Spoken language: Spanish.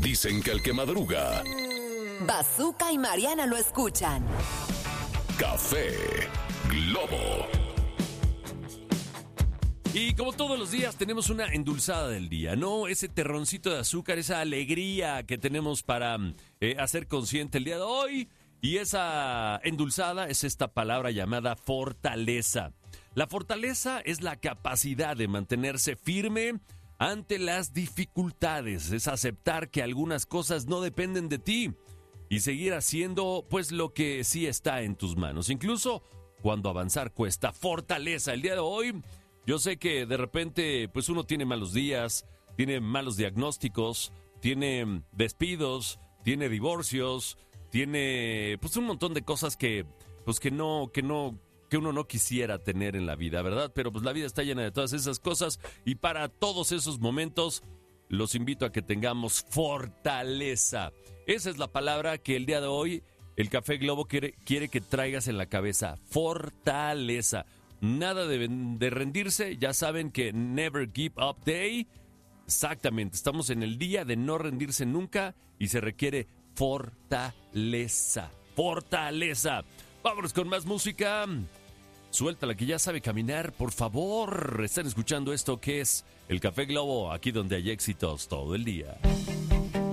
Dicen que el que madruga, Bazooka y Mariana lo escuchan. Café Globo. Y como todos los días tenemos una endulzada del día, ¿no? Ese terroncito de azúcar, esa alegría que tenemos para hacer consciente el día de hoy. Y esa endulzada es esta palabra llamada fortaleza. La fortaleza es la capacidad de mantenerse firme ante las dificultades. Es aceptar que algunas cosas no dependen de ti y seguir haciendo pues lo que sí está en tus manos. Incluso cuando avanzar cuesta. Fortaleza. El día de hoy yo sé que de repente pues uno tiene malos días, tiene malos diagnósticos, tiene despidos, tiene divorcios, tiene pues un montón de cosas que uno no quisiera tener en la vida, ¿verdad? Pero pues la vida está llena de todas esas cosas y para todos esos momentos los invito a que tengamos fortaleza. Esa es la palabra que el día de hoy el Café Globo quiere que traigas en la cabeza. Fortaleza. Nada de rendirse. Ya saben que Never Give Up Day. Exactamente. Estamos en el día de no rendirse nunca y se requiere fortaleza. Fortaleza. Vámonos con más música. Suéltala que ya sabe caminar, por favor. Están escuchando esto que es el Café Globo, aquí donde hay éxitos todo el día.